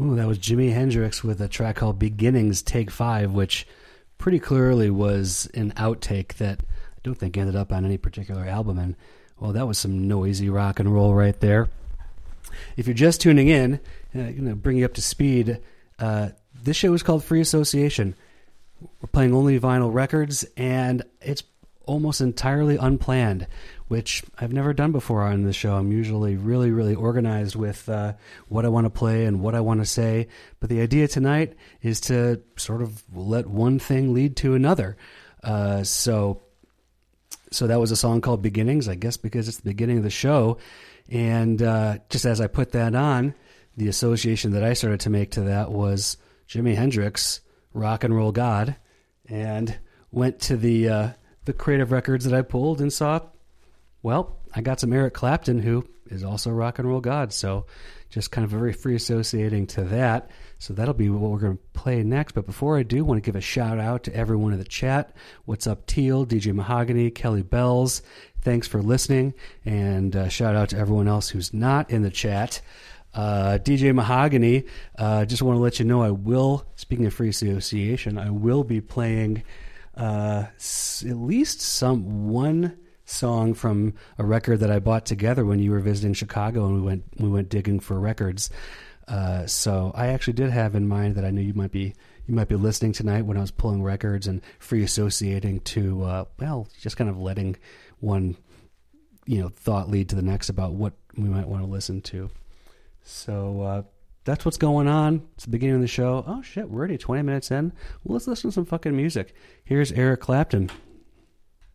Ooh, that was Jimi Hendrix with a track called Beginnings, Take 5, which pretty clearly was an outtake that I don't think ended up on any particular album. And, well, that was some noisy rock and roll right there. If you're just tuning in, bring you up to speed, this show is called Free Association. We're playing only vinyl records, and it's almost entirely unplanned, which I've never done before on the show. I'm usually really, really organized with what I want to play and what I want to say. But the idea tonight is to sort of let one thing lead to another. So that was a song called Beginnings, I guess because it's the beginning of the show. And just as I put that on, the association that I started to make to that was Jimi Hendrix, rock and roll god, and went to the creative records that I pulled and saw, well, I got some Eric Clapton, who is also rock and roll god. So just kind of very free associating to that. So that'll be what we're going to play next. But before I do, I want to give a shout out to everyone in the chat. What's up, Teal, DJ Mahogany, Kelly Bells. Thanks for listening. And shout out to everyone else who's not in the chat. DJ Mahogany, just want to let you know I will, speaking of free association, I will be playing at least one song from a record that I bought together when you were visiting Chicago, and we went digging for records. So I actually did have in mind that I knew you might be listening tonight when I was pulling records and free associating to just kind of letting one thought lead to the next about what we might want to listen to. So that's what's going on. It's the beginning of the show. Oh shit, we're already 20 minutes in. Well, let's listen to some fucking music. Here's Eric Clapton